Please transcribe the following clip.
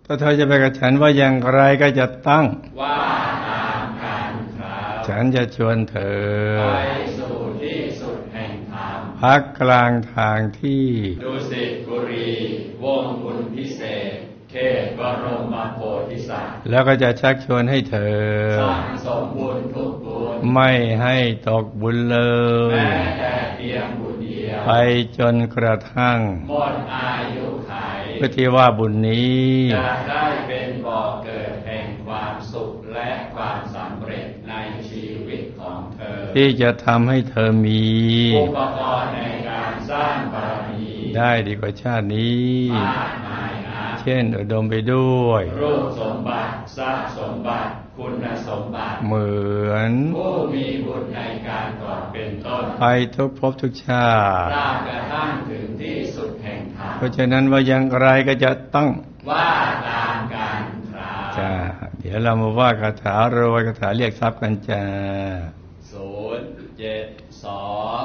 ถ้าเธอจะไปกับฉันว่าอย่างไรก็จะตั้งว่าตามกันครับฉันจะชวนเธอไปสู่ที่สุดแห่งธรรมพักกลางทางที่ดุสิตบุรีวงศ์บุญพิเศษเขตบรมโพธิสัตว์แล้วก็จะชักชวนให้เธอสั่งสมบุญทุกบุญไม่ให้ตกบุญเลยแม้แต่เพียงบุญเดียวไปจนกระทั่งหมดอายุขัยเพื่อที่ว่าบุญนี้จะได้เป็นบ่อเกิดแห่งความสุขและความสำเร็จในชีวิตของเธอที่จะทำให้เธอมีอุปกรณ์ในการสร้างบารมีได้ดีกว่าชาตินี้เช่นอุดมไปด้วยรูปสมบัติทรัพย์สมบัติคุณสมบัติเหมือนผู้มีบุญในการก่อนเป็นต้นไปทุกภพทุกชาติตราบกระทั่งถึงที่สุดแห่งธรรมเพราะฉะนั้นว่าอย่างไรก็จะต้องว่าตามกันครับจ้าเดี๋ยวเรามาว่าคาถารวยคาถาเรียกทรัพย์กันจ้า 072